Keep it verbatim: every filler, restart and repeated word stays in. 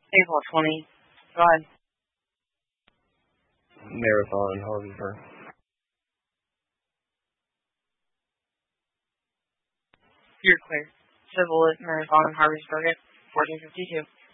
April twenty. Go ahead. Marathon in Harvey's. You're clear. Civil at Marathon in Harvey's Target, fourteen fifty-two.